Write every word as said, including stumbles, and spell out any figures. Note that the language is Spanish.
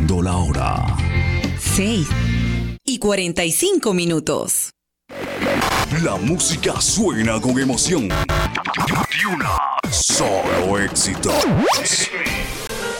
Siendo la hora seis y cuarenta y cinco minutos. La música suena con emoción. Y una solo éxito.